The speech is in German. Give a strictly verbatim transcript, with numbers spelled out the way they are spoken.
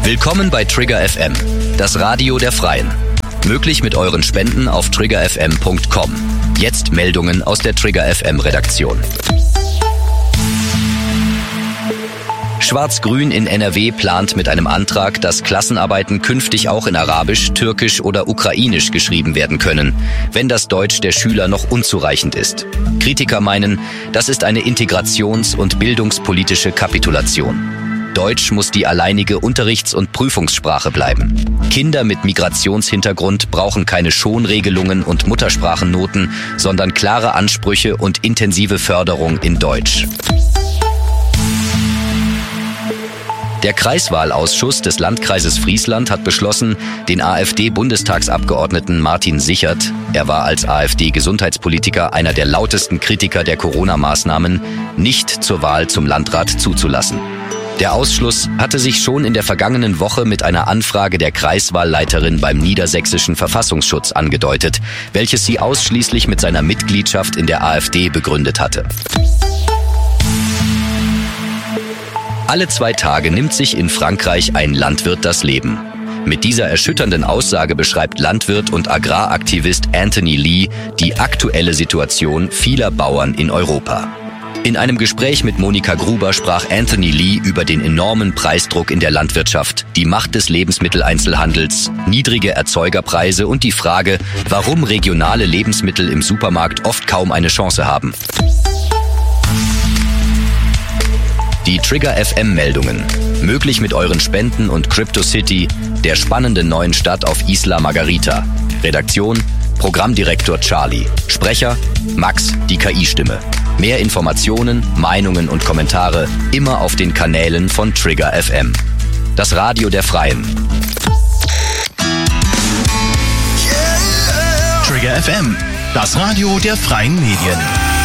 Willkommen bei Trigger F M, das Radio der Freien. Möglich mit euren Spenden auf trigger f m punkt com. Jetzt Meldungen aus der Trigger F M Redaktion. Schwarz-Grün in N R W plant mit einem Antrag, dass Klassenarbeiten künftig auch in Arabisch, Türkisch oder Ukrainisch geschrieben werden können, wenn das Deutsch der Schüler noch unzureichend ist. Kritiker meinen, das ist eine integrations- und bildungspolitische Kapitulation. Deutsch muss die alleinige Unterrichts- und Prüfungssprache bleiben. Kinder mit Migrationshintergrund brauchen keine Schonregelungen und Muttersprachennoten, sondern klare Ansprüche und intensive Förderung in Deutsch. Der Kreiswahlausschuss des Landkreises Friesland hat beschlossen, den AfD-Bundestagsabgeordneten Martin Sichert, er war als AfD-Gesundheitspolitiker einer der lautesten Kritiker der Corona-Maßnahmen, nicht zur Wahl zum Landrat zuzulassen. Der Ausschluss hatte sich schon in der vergangenen Woche mit einer Anfrage der Kreiswahlleiterin beim Niedersächsischen Verfassungsschutz angedeutet, welches sie ausschließlich mit seiner Mitgliedschaft in der AfD begründet hatte. Alle zwei Tage nimmt sich in Frankreich ein Landwirt das Leben. Mit dieser erschütternden Aussage beschreibt Landwirt und Agraraktivist Anthony Lee die aktuelle Situation vieler Bauern in Europa. In einem Gespräch mit Monika Gruber sprach Anthony Lee über den enormen Preisdruck in der Landwirtschaft, die Macht des Lebensmitteleinzelhandels, niedrige Erzeugerpreise und die Frage, warum regionale Lebensmittel im Supermarkt oft kaum eine Chance haben. Die Trigger F M-Meldungen. Möglich mit euren Spenden und Crypto City, der spannenden neuen Stadt auf Isla Margarita. Redaktion: Programmdirektor Charlie. Sprecher: Max, die K I-Stimme. Mehr Informationen, Meinungen und Kommentare immer auf den Kanälen von Trigger F M. Das Radio der Freien. Trigger F M, das Radio der Freien Medien.